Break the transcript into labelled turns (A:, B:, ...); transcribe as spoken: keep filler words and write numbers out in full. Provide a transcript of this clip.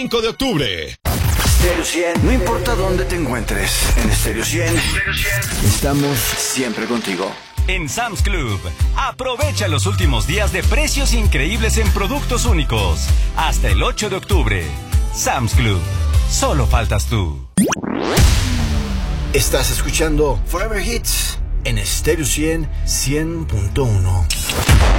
A: cinco de octubre.
B: Stereo cien, no importa dónde te encuentres, en Stereo cien, estamos siempre contigo.
C: En Sam's Club, aprovecha los últimos días de precios increíbles en productos únicos. Hasta el ocho de octubre. Sam's Club, solo faltas tú.
B: Estás escuchando Forever Hits en Stereo cien, cien punto uno.